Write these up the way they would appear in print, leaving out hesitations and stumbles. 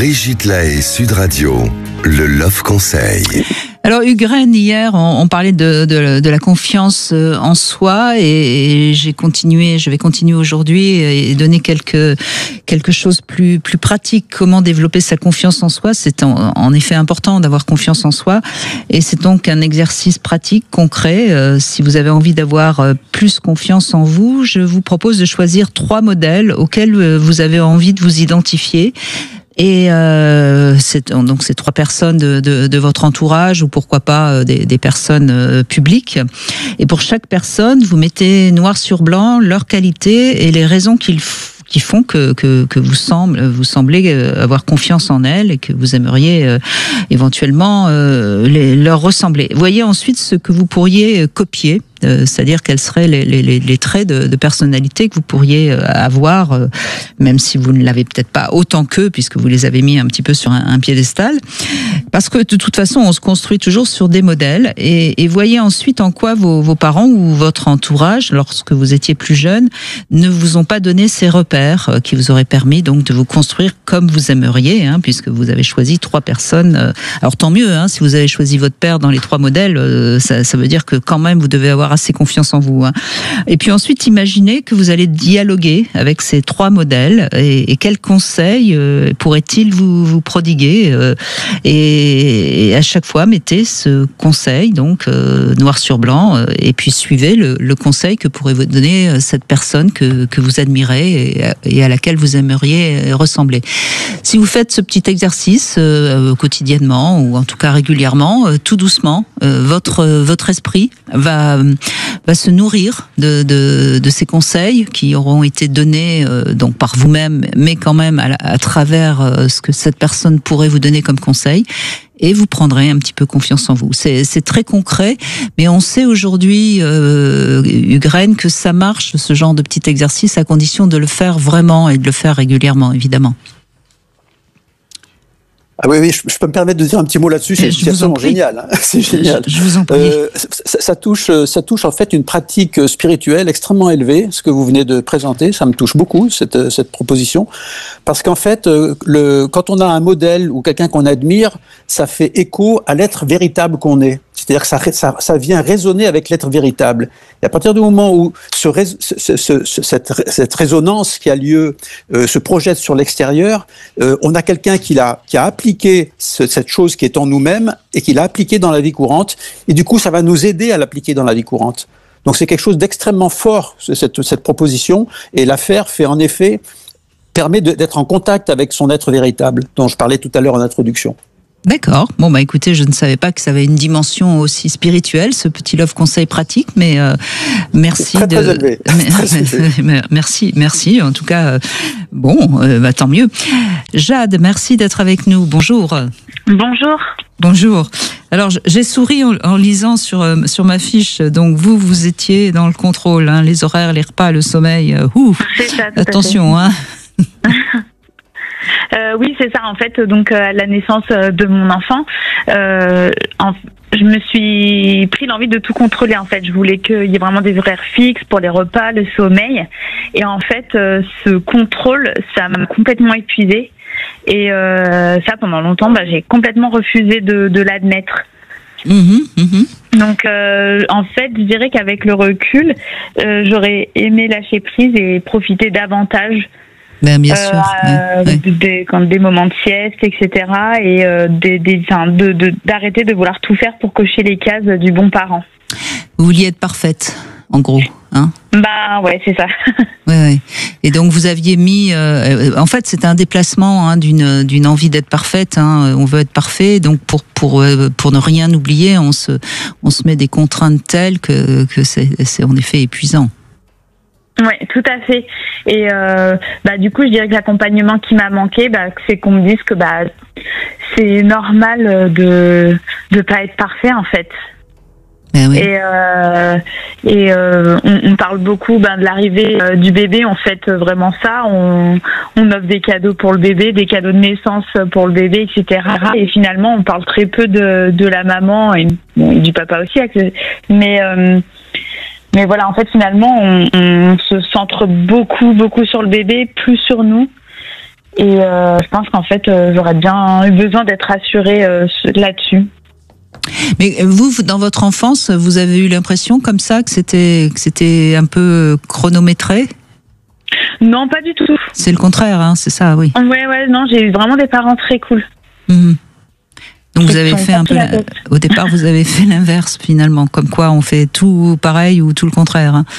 Brigitte Lahaie, Sud Radio, le Love Conseil. Alors Hugues-Rennes, hier, on parlait de la confiance en soi et je vais continuer aujourd'hui et donner quelque chose plus pratique. Comment développer sa confiance en soi? C'est en effet important d'avoir confiance en soi et c'est donc un exercice pratique, concret. Si vous avez envie d'avoir plus confiance en vous, je vous propose de choisir 3 modèles auxquels vous avez envie de vous identifier. Et donc c'est 3 personnes de votre entourage ou pourquoi pas des personnes publiques. Et pour chaque personne, vous mettez noir sur blanc leurs qualités et les raisons qui font que vous semblez avoir confiance en elles et que vous aimeriez éventuellement leur ressembler. Voyez ensuite ce que vous pourriez copier. C'est-à-dire quels seraient les traits de personnalité que vous pourriez avoir, même si vous ne l'avez peut-être pas autant qu'eux, puisque vous les avez mis un petit peu sur un piédestal. Parce que de toute façon, on se construit toujours sur des modèles. Et voyez ensuite en quoi vos parents ou votre entourage, lorsque vous étiez plus jeune, ne vous ont pas donné ces repères qui vous auraient permis donc de vous construire comme vous aimeriez, puisque vous avez choisi 3 personnes. Alors tant mieux, si vous avez choisi votre père dans les 3 modèles, ça veut dire que quand même vous devez avoir assez confiance en vous. Et puis ensuite, imaginez que vous allez dialoguer avec ces 3 modèles et quels conseils pourraient-ils vous prodiguer et à chaque fois, mettez ce conseil, donc noir sur blanc, et puis suivez le conseil que pourrait vous donner cette personne que vous admirez et à laquelle vous aimeriez ressembler. Si vous faites ce petit exercice quotidiennement ou en tout cas régulièrement, tout doucement, votre esprit va se nourrir de ces conseils qui auront été donnés donc par vous-même, mais quand même à travers ce que cette personne pourrait vous donner comme conseil. Et vous prendrez un petit peu confiance en vous. C'est très concret, mais on sait aujourd'hui, Hugues-Rennes, que ça marche, ce genre de petit exercice, à condition de le faire vraiment et de le faire régulièrement, évidemment. Ah oui, je peux me permettre de dire un petit mot là-dessus, c'est absolument génial. C'est génial. Je vous en prie. Ça touche en fait une pratique spirituelle extrêmement élevée, ce que vous venez de présenter, ça me touche beaucoup, cette proposition, parce qu'en fait, quand on a un modèle ou quelqu'un qu'on admire, ça fait écho à l'être véritable qu'on est. C'est-à-dire que ça vient résonner avec l'être véritable. Et à partir du moment où cette résonance qui a lieu se projette sur l'extérieur, on a quelqu'un qui a appliqué cette chose qui est en nous-mêmes et qui l'a appliquée dans la vie courante. Et du coup, ça va nous aider à l'appliquer dans la vie courante. Donc c'est quelque chose d'extrêmement fort, cette proposition. Et la faire en effet permet d'être en contact avec son être véritable, dont je parlais tout à l'heure en introduction. D'accord. Bon, écoutez, je ne savais pas que ça avait une dimension aussi spirituelle, ce petit love conseil pratique, mais merci très élevé. Merci. En tout cas, tant mieux. Jade, merci d'être avec nous. Bonjour. Bonjour. Alors, j'ai souri en lisant sur ma fiche. Donc, vous étiez dans le contrôle, les horaires, les repas, le sommeil. C'est ça, attention, Oui, c'est ça. En fait, donc à la naissance de mon enfant, je me suis pris l'envie de tout contrôler. En fait, je voulais qu'il y ait vraiment des horaires fixes pour les repas, le sommeil. Et en fait, ce contrôle, ça m'a complètement épuisée. Et ça, pendant longtemps, j'ai complètement refusé de l'admettre. Donc, en fait, je dirais qu'avec le recul, j'aurais aimé lâcher prise et profiter davantage. Bien sûr. Des moments de sieste, etc. Et d'arrêter de vouloir tout faire pour cocher les cases du bon parent. Vous vouliez être parfaite, en gros, Ouais, c'est ça. Ouais. Et donc vous aviez mis, en fait, c'est un déplacement d'une envie d'être parfaite. On veut être parfait, donc pour ne rien oublier, on se met des contraintes telles que c'est en effet épuisant. Oui, tout à fait. Et du coup, je dirais que l'accompagnement qui m'a manqué, c'est qu'on me dise que c'est normal de pas être parfait en fait. Oui. Et on parle beaucoup de l'arrivée du bébé. On fait vraiment ça. On offre des cadeaux pour le bébé, des cadeaux de naissance pour le bébé, etc. Et finalement, on parle très peu de la maman et du papa aussi. Mais voilà, en fait, finalement, on se centre beaucoup sur le bébé, plus sur nous. Et je pense qu'en fait, j'aurais bien eu besoin d'être rassurée là-dessus. Mais vous, dans votre enfance, vous avez eu l'impression comme ça que c'était un peu chronométré ? Non, pas du tout. C'est le contraire, hein, c'est ça, oui. Ouais, non, j'ai eu vraiment des parents très cool. Mmh. Donc vous avez fait un peu, au départ, vous avez fait l'inverse finalement, comme quoi on fait tout pareil ou tout le contraire. Hein.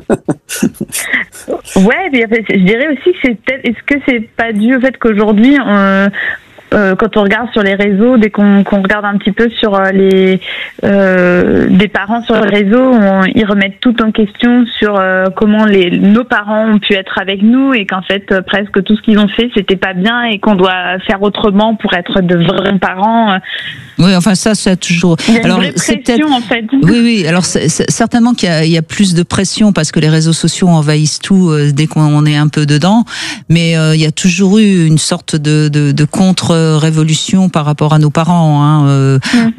Ouais, je dirais aussi que c'est peut-être, est-ce que c'est pas dû au fait qu'aujourd'hui, quand on regarde sur les réseaux, dès qu'on regarde un petit peu sur des parents sur les réseaux, ils remettent tout en question sur comment nos parents ont pu être avec nous et qu'en fait presque tout ce qu'ils ont fait c'était pas bien et qu'on doit faire autrement pour être de vrais parents. Oui, enfin ça a toujours. Il y a une vraie pression en fait. Oui. Alors c'est certainement qu'il y a plus de pression parce que les réseaux sociaux envahissent tout dès qu'on est un peu dedans. Mais il y a toujours eu une sorte de contre-révolution par rapport à nos parents. Hein.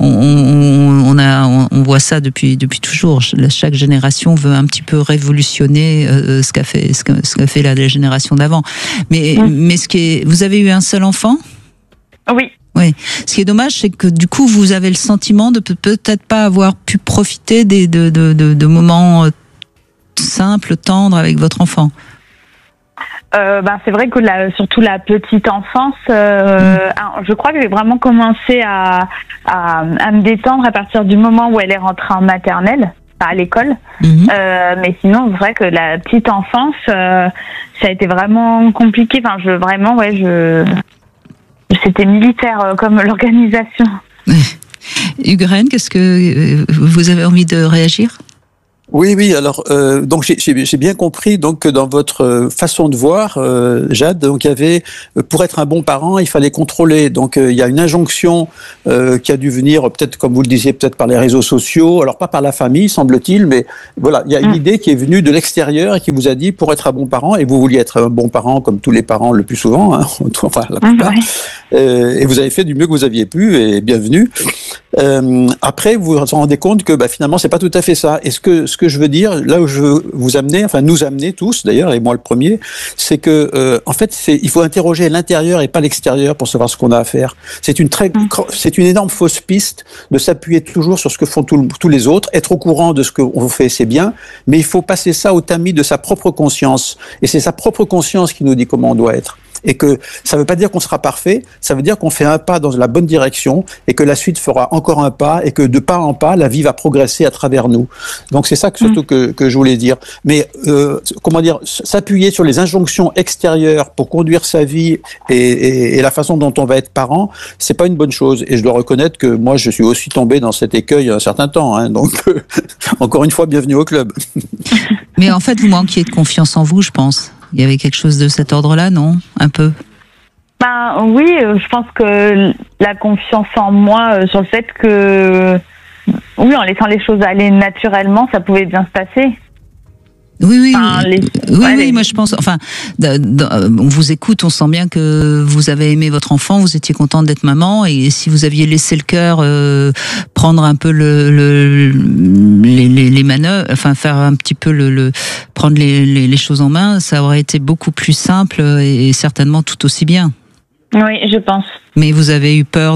On voit ça depuis toujours. Chaque génération veut un petit peu révolutionner ce qu'a fait la génération d'avant. Mais vous avez eu un seul enfant ? Oui. Oui. Ce qui est dommage, c'est que du coup, vous avez le sentiment de peut-être pas avoir pu profiter de moments simples, tendres avec votre enfant. C'est vrai que surtout la petite enfance, je crois que j'ai vraiment commencé à me détendre à partir du moment où elle est rentrée en maternelle, à l'école. Mais sinon, c'est vrai que la petite enfance, ça a été vraiment compliqué. Enfin, c'était militaire comme l'organisation. Hugues, qu'est-ce que vous avez envie de réagir ? Oui. Alors, donc j'ai bien compris donc que dans votre façon de voir, Jade, donc il y avait pour être un bon parent, il fallait contrôler. Donc il y a une injonction qui a dû venir peut-être, comme vous le disiez, peut-être par les réseaux sociaux. Alors pas par la famille, semble-t-il, mais voilà, il y a une idée qui est venue de l'extérieur et qui vous a dit pour être un bon parent. Et vous vouliez être un bon parent comme tous les parents le plus souvent, hein, enfin la plupart. Et vous avez fait du mieux que vous aviez pu et bienvenue. Après, vous vous rendez compte que finalement c'est pas tout à fait ça. Et ce que je veux dire, là où je veux vous amener, enfin nous amener tous d'ailleurs, et moi le premier, c'est que en fait il faut interroger l'intérieur et pas l'extérieur pour savoir ce qu'on a à faire. C'est une énorme fausse piste de s'appuyer toujours sur ce que font tous les autres. Être au courant de ce qu'on fait, c'est bien, mais il faut passer ça au tamis de sa propre conscience. Et c'est sa propre conscience qui nous dit comment on doit être. Et que ça ne veut pas dire qu'on sera parfait, ça veut dire qu'on fait un pas dans la bonne direction et que la suite fera encore un pas et que de pas en pas, la vie va progresser à travers nous. Donc c'est ça surtout que je voulais dire. Mais s'appuyer sur les injonctions extérieures pour conduire sa vie et la façon dont on va être parent, c'est pas une bonne chose. Et je dois reconnaître que moi, je suis aussi tombé dans cet écueil un certain temps. Hein, donc encore une fois, bienvenue au club. Mais en fait, vous manquiez de confiance en vous, je pense. Il y avait quelque chose de cet ordre-là, non ? Un peu ? Oui, je pense que la confiance en moi, sur le fait que, oui, en laissant les choses aller naturellement, ça pouvait bien se passer. Oui, moi je pense, on vous écoute, on sent bien que vous avez aimé votre enfant, vous étiez contente d'être maman, et si vous aviez laissé le cœur prendre un peu les manœuvres, enfin faire un petit peu prendre les choses en main, ça aurait été beaucoup plus simple et certainement tout aussi bien. Oui, je pense. Mais vous avez eu peur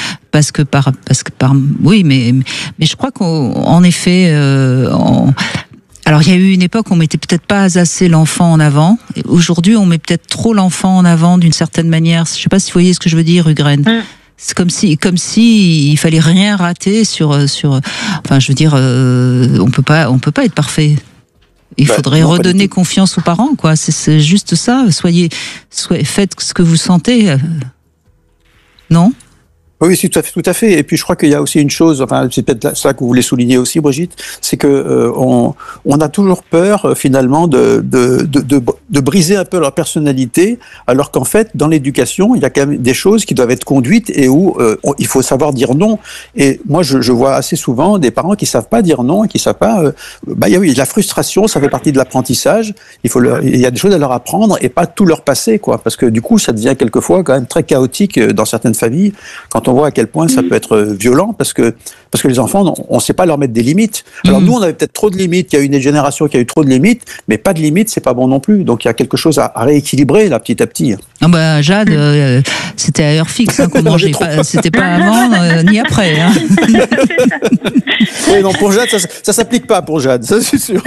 oui, mais je crois qu'en effet, alors il y a eu une époque où on mettait peut-être pas assez l'enfant en avant. Aujourd'hui, on met peut-être trop l'enfant en avant d'une certaine manière. Je sais pas si vous voyez ce que je veux dire, Hugues. C'est comme si il fallait rien rater sur. Enfin, je veux dire, on peut pas être parfait. Il faudrait redonner confiance aux parents, quoi. C'est juste ça. Faites ce que vous sentez. Non? Oui, c'est tout à fait. Et puis je crois qu'il y a aussi une chose, enfin c'est peut-être ça que vous voulez souligner aussi, Brigitte, c'est que on a toujours peur finalement de briser un peu leur personnalité, alors qu'en fait dans l'éducation il y a quand même des choses qui doivent être conduites et où il faut savoir dire non. Et moi je vois assez souvent des parents qui savent pas dire non et qui savent pas. Oui, la frustration, ça fait partie de l'apprentissage. Il y a des choses à leur apprendre et pas tout leur passer, quoi, parce que du coup ça devient quelquefois quand même très chaotique dans certaines familles quand quand on voit à quel point ça peut être violent, parce que les enfants, on ne sait pas leur mettre des limites. Alors nous, on avait peut-être trop de limites, il y a une génération qui a eu trop de limites, mais pas de limites, c'est pas bon non plus. Donc il y a quelque chose à rééquilibrer là, petit à petit. Ah bah, Jade, c'était à heure fixe qu'on mangeait, c'était pas avant ni après. Hein. Oui, non, pour Jade, ça s'applique pas pour Jade, ça c'est sûr.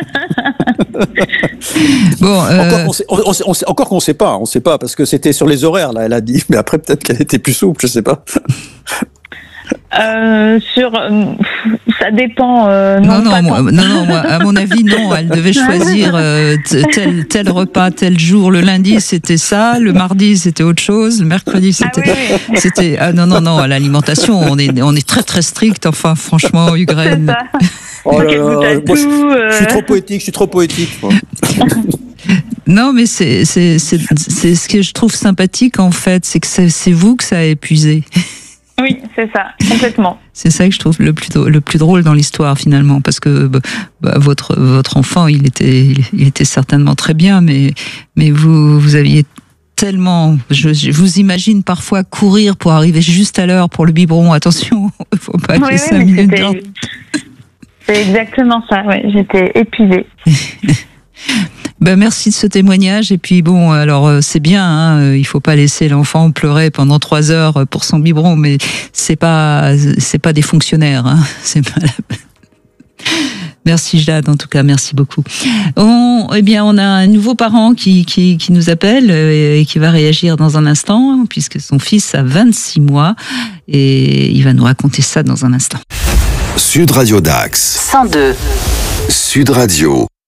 Bon, encore qu'on sait pas, on sait pas, parce que c'était sur les horaires, là, elle a dit, mais après peut-être qu'elle était plus souple, je sais pas. Ça dépend. Non, moi, à mon avis, non. Elle devait choisir tel repas, tel jour. Le lundi, c'était ça. Le mardi, c'était autre chose. Le mercredi, c'était. Ah non. À l'alimentation, on est très très strict. Enfin, franchement, Ugraine. Oh là là, moi, je suis trop poétique. Moi. Non, mais c'est ce que je trouve sympathique en fait, c'est que c'est vous que ça a épuisé. Oui, c'est ça, complètement. C'est ça que je trouve le plus drôle dans l'histoire finalement, parce que votre enfant, il était certainement très bien, mais vous aviez tellement, je vous imagine parfois courir pour arriver juste à l'heure pour le biberon. Attention, il faut pas qu'il y ait 5 minutes d'ordre. C'est exactement ça. Ouais, j'étais épuisée. Merci de ce témoignage. Et puis bon, alors c'est bien, hein, il faut pas laisser l'enfant pleurer pendant 3 heures pour son biberon, mais c'est pas des fonctionnaires. Hein, c'est pas Merci Jade, en tout cas, merci beaucoup. On a un nouveau parent qui nous appelle et qui va réagir dans un instant, puisque son fils a 26 mois et il va nous raconter ça dans un instant. Sud Radio Dax. 102. Sud Radio.